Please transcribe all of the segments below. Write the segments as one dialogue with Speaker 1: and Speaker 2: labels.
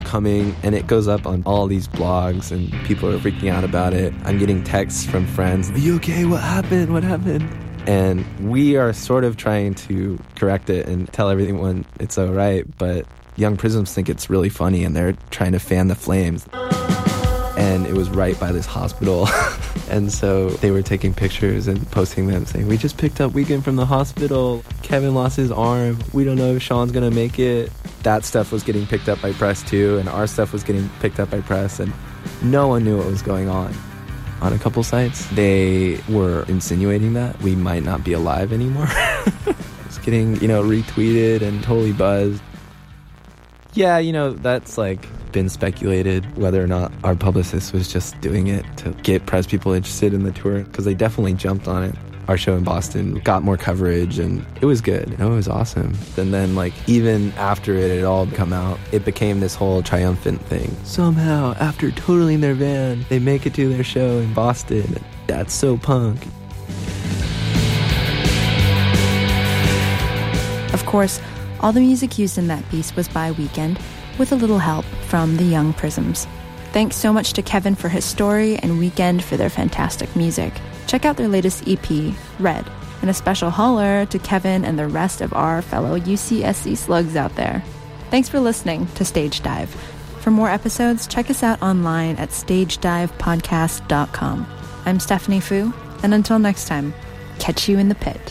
Speaker 1: coming, and it goes up on all these blogs, and people are freaking out about it. I'm getting texts from friends, "Are you okay? What happened? What happened?" And we are sort of trying to correct it and tell everyone it's all right, but Young Prisms think it's really funny, and they're trying to fan the flames. And it was right by this hospital. And so they were taking pictures and posting them saying, "We just picked up Weeknd from the hospital. Kevin lost his arm. We don't know if Sean's gonna make it." That stuff was getting picked up by press too, and our stuff was getting picked up by press, and no one knew what was going on. On a couple sites, they were insinuating that we might not be alive anymore. It's getting, retweeted and totally buzzed. Yeah, that's been speculated whether or not our publicist was just doing it to get press people interested in the tour, because they definitely jumped on it. Our show in Boston got more coverage, and it was good. It was awesome. And then, even after it had all come out, it became this whole triumphant thing. Somehow, after totaling their van, they make it to their show in Boston. That's so punk.
Speaker 2: Of course, all the music used in that piece was by Weeknd, with a little help from the Young Prisms. Thanks so much to Kevin for his story and Weeknd for their fantastic music. Check out their latest EP, Red, and a special holler to Kevin and the rest of our fellow UCSC slugs out there. Thanks for listening to Stage Dive. For more episodes, check us out online at stagedivepodcast.com. I'm Stephanie Fu, and until next time, catch you in the pit.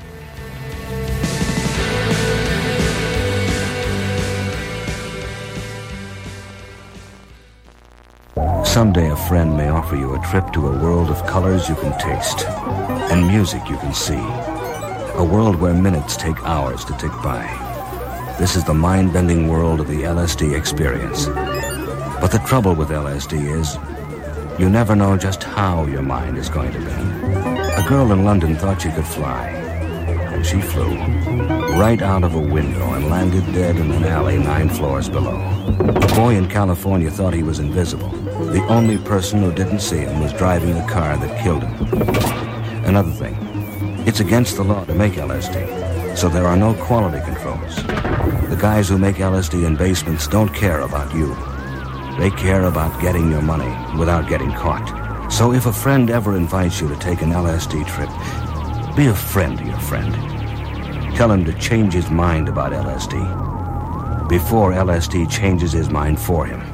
Speaker 3: Someday a friend may offer you a trip to a world of colors you can taste and music you can see. A world where minutes take hours to tick by. This is the mind-bending world of the LSD experience. But the trouble with LSD is you never know just how your mind is going to be. A girl in London thought she could fly, and she flew right out of a window and landed dead in an alley 9 floors below. A boy in California thought he was invisible. The only person who didn't see him was driving the car that killed him. Another thing, it's against the law to make LSD, so there are no quality controls. The guys who make LSD in basements don't care about you. They care about getting your money without getting caught. So if a friend ever invites you to take an LSD trip, be a friend to your friend. Tell him to change his mind about LSD before LSD changes his mind for him.